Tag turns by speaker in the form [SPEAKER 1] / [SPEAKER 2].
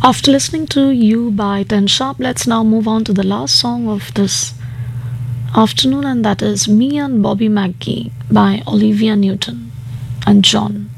[SPEAKER 1] After listening to You by Ten Sharp, let's now move on to the last song of this afternoon, and that is Me and Bobby McGee by Olivia Newton and John.